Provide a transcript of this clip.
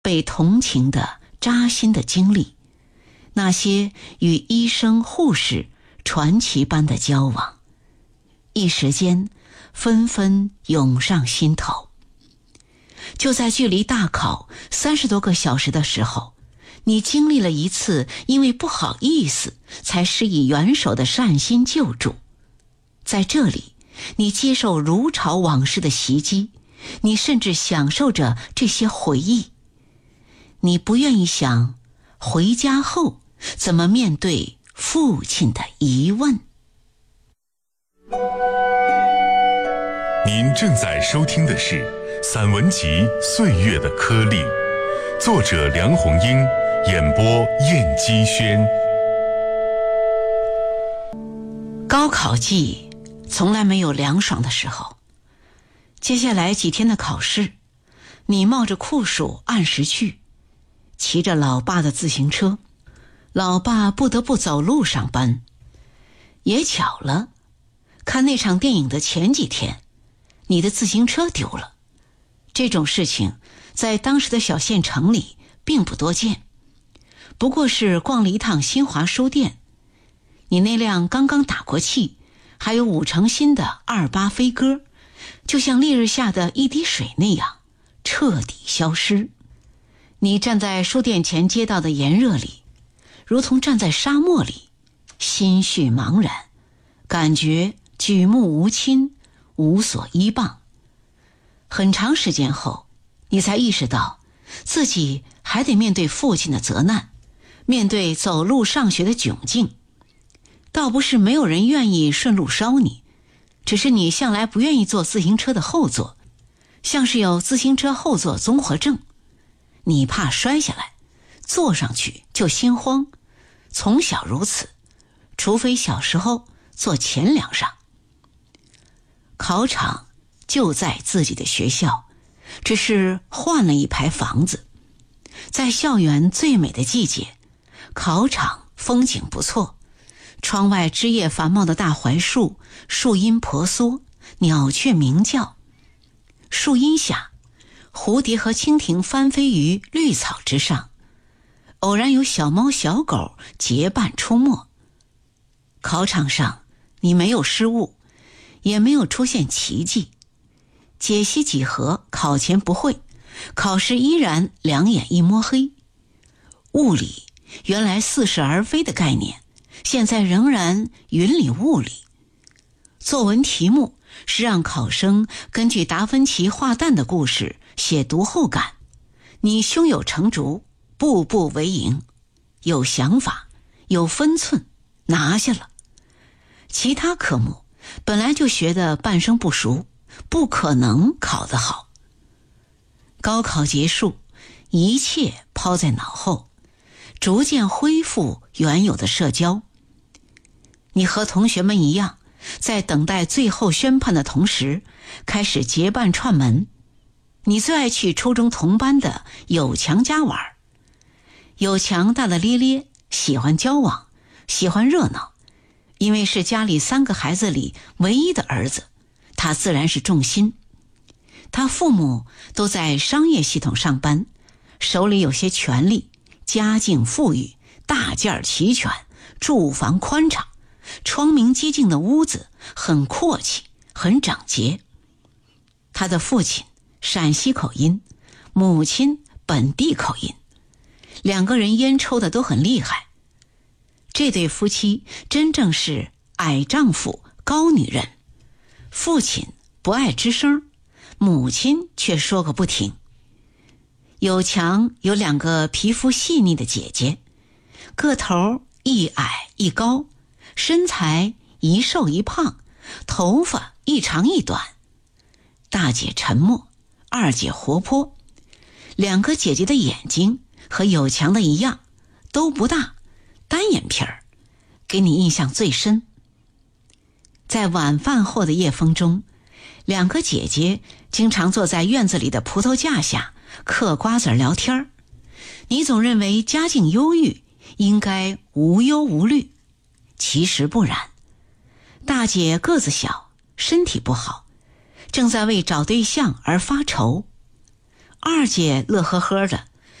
被同情的扎心的经历，那些与医生护士传奇般的交往，一时间纷纷涌上心头。就在距离大考30多个小时的时候，你经历了一次因为不好意思才施以援手的善心救助。在这里，你接受如潮往事的袭击，你甚至享受着这些回忆。你不愿意想回家后怎么面对父亲的疑问。 您正在收听的是散文集《岁月的颗粒》，作者梁鸿英，演播燕姬轩。 高考季从来没有凉爽的时候。接下来几天的考试，你冒着酷暑按时去，骑着老爸的自行车，老爸不得不走路上班。也巧了，看那场电影的前几天，你的自行车丢了。这种事情在当时的小县城里并不多见，不过是逛了一趟新华书店，你那辆刚刚打过气还有5成新的28飞鸽，就像烈日下的一滴水那样彻底消失。你站在书店前街道的炎热里，如同站在沙漠里，心绪茫然，感觉举目无亲，无所依傍。很长时间后，你才意识到自己还得面对父亲的责难，面对走路上学的窘境。倒不是没有人愿意顺路捎你，只是你向来不愿意坐自行车的后座，像是有自行车后座综合症。你怕摔下来，坐上去就心慌，从小如此，除非小时候坐前梁上。考场就在自己的学校，只是换了一排房子。在校园最美的季节，考场风景不错，窗外枝叶繁茂的大槐树，树荫婆娑，鸟雀鸣叫。树荫下，蝴蝶和蜻蜓翻飞于绿草之上，偶然有小猫小狗结伴出没。考场上，你没有失误，也没有出现奇迹。解析几何考前不会，考试依然两眼一摸黑。物理原来似是而非的概念，现在仍然云里雾里。作文题目是让考生根据达芬奇画蛋的故事写读后感，你胸有成竹，步步为营，有想法，有分寸，拿下了。其他科目本来就学得半生不熟，不可能考得好。高考结束，一切抛在脑后，逐渐恢复原有的社交。你和同学们一样，在等待最后宣判的同时，开始结伴串门。你最爱去初中同班的有强家玩。有强大大咧咧，喜欢交往，喜欢热闹，因为是家里3个孩子里唯一的儿子，他自然是重心。他父母都在商业系统上班，手里有些权力，家境富裕，大件齐全，住房宽敞，窗明几净的屋子，很阔气，很整洁。他的父亲陕西口音，母亲本地口音，2个人烟抽的都很厉害。这对夫妻真正是矮丈夫高女人，父亲不爱吱声，母亲却说个不停。有强有2个皮肤细腻的姐姐，个头一矮一高，身材一瘦一胖，头发一长一短。大姐沉默，二姐活泼。2个姐姐的眼睛和有强的一样，都不大，单眼皮儿，给你印象最深。在晚饭后的夜风中，2个姐姐经常坐在院子里的葡萄架下嗑瓜子聊天。你总认为家境优裕，应该无忧无虑，其实不然。大姐个子小，身体不好，正在为找对象而发愁。二姐乐呵呵的，